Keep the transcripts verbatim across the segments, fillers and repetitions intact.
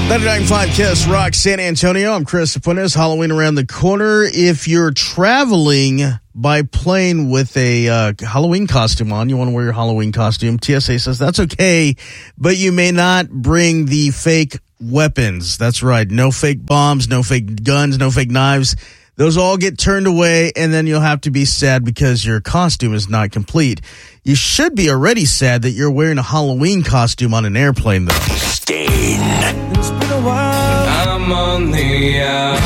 ninety-nine point five KISS Rock San Antonio. I'm Chris Fuentes. Halloween around the corner. If you're traveling by plane with a uh, Halloween costume on, you want to wear your Halloween costume, T S A says that's okay, but you may not bring the fake weapons. That's right. No fake bombs, no fake guns, no fake knives. Those all get turned away, and then you'll have to be sad because your costume is not complete. You should be already sad that you're wearing a Halloween costume on an airplane, though. Stain. It's been a while. I'm on the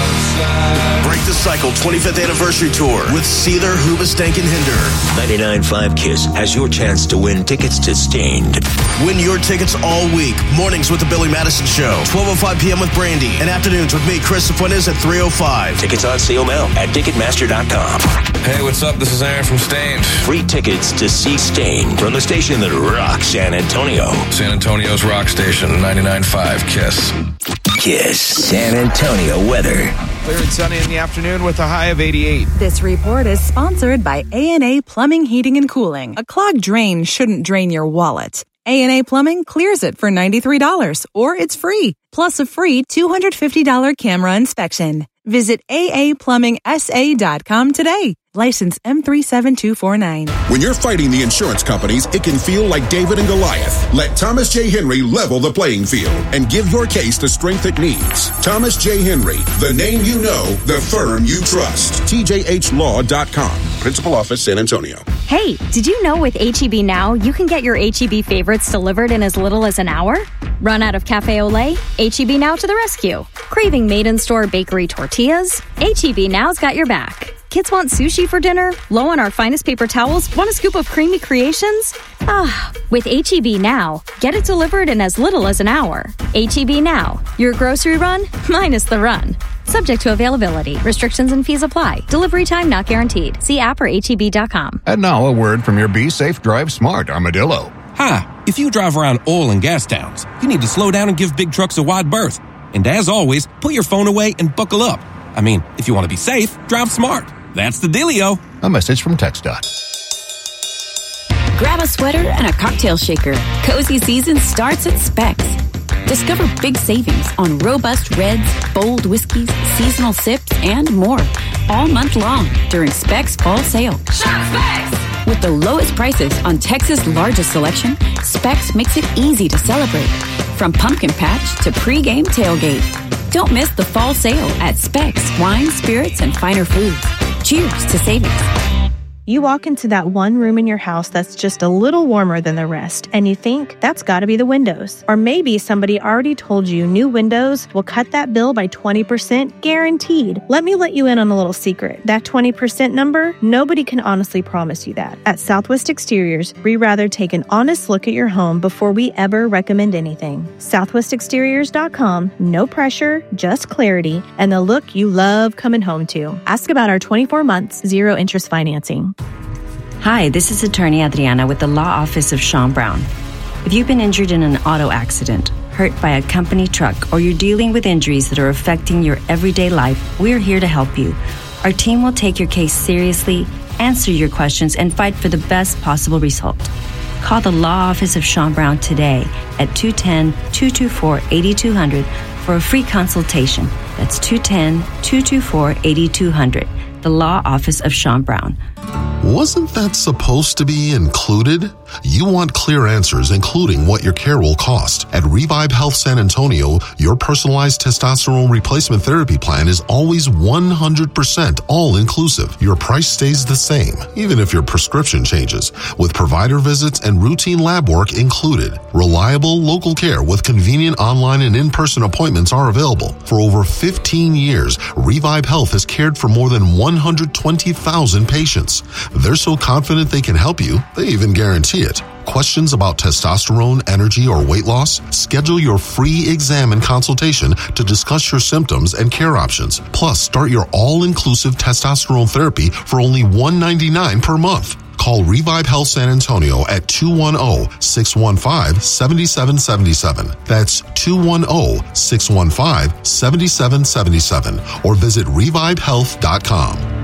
outside. Break the Cycle twenty-fifth Anniversary Tour with Seether, Hoobastank, and Hinder. ninety-nine point five KISS has your chance to win tickets to Stained. Win your tickets all week. Mornings with the Billy Madison Show. twelve oh five p.m. with Brandy. And afternoons with me, Chris Fuentes, at three oh five. Tickets on sale now at Ticketmaster dot com. Hey, what's up? This is Aaron from Stained. Free tickets to see Stained from the station that rocks San Antonio. San Antonio's rock station, ninety-nine point five KISS. KISS San Antonio weather. Clear and sunny in the afternoon with a high of eighty-eight. This report is sponsored by A and A Plumbing, Heating, and Cooling. A clogged drain shouldn't drain your wallet. A and A Plumbing clears it for ninety-three dollars, or it's free, plus a free two hundred fifty dollars camera inspection. Visit A A plumbing S A dot com today. License M three seven two four nine. When you're fighting the insurance companies, it can feel like David and Goliath. Let Thomas J. Henry level the playing field and give your case the strength it needs. Thomas J. Henry, the name you know, the firm you trust. T J H law dot com. Principal Office, San Antonio. Hey, did you know with H E B Now, you can get your H E B favorites delivered in as little as an hour? Run out of Cafe Au Lait? H E B Now to the rescue. Craving made-in-store bakery tortillas? H E B Now's got your back. Kids want sushi for dinner? Low on our finest paper towels? Want a scoop of creamy creations? Ah, with H E B Now, get it delivered in as little as an hour. H E B Now, your grocery run minus the run. Subject to availability. Restrictions and fees apply. Delivery time not guaranteed. See app or H E B dot com. And now a word from your Be Safe Drive Smart Armadillo. Hi, if you drive around oil and gas towns, you need to slow down and give big trucks a wide berth. And as always, put your phone away and buckle up. I mean, if you want to be safe, drive smart. That's the dealio. A message from TxDOT. Grab a sweater and a cocktail shaker. Cozy season starts at Specs. Discover big savings on robust reds, bold whiskeys, seasonal sips, and more. All month long during Specs Fall Sale. Shop Specs! With the lowest prices on Texas' largest selection, Specs makes it easy to celebrate. From pumpkin patch to pregame tailgate. Don't miss the fall sale at Specs Wine, Spirits, and Finer Foods. Cheers to savings. You walk into that one room in your house that's just a little warmer than the rest, and you think that's got to be the windows. Or maybe somebody already told you new windows will cut that bill by twenty percent guaranteed. Let me let you in on a little secret. That twenty percent number, nobody can honestly promise you that. At Southwest Exteriors, we rather take an honest look at your home before we ever recommend anything. southwest exteriors dot com, no pressure, just clarity, and the look you love coming home to. Ask about our twenty-four months, zero interest financing. Hi, this is attorney Adriana with the Law Office of Sean Brown. If you've been injured in an auto accident, hurt by a company truck, or you're dealing with injuries that are affecting your everyday life, we're here to help you. Our team will take your case seriously, answer your questions, and fight for the best possible result. Call the Law Office of Sean Brown today at two one zero, two two four, eight two zero zero for a free consultation. That's two one zero, two two four, eight two zero zero. The Law Office of Sean Brown. Wasn't that supposed to be included? You want clear answers, including what your care will cost. At Revive Health San Antonio, your personalized testosterone replacement therapy plan is always one hundred percent all-inclusive. Your price stays the same, even if your prescription changes, with provider visits and routine lab work included. Reliable local care with convenient online and in-person appointments are available. For over fifteen years, Revive Health has cared for more than one hundred twenty thousand patients. They're so confident they can help you, they even guarantee it. Questions about testosterone, energy, or weight loss? Schedule your free exam and consultation to discuss your symptoms and care options. Plus, start your all-inclusive testosterone therapy for only one hundred ninety-nine dollars per month. Call Revive Health San Antonio at two one zero, six one five, seven seven seven seven. That's two one zero, six one five, seven seven seven seven. Or visit revive health dot com.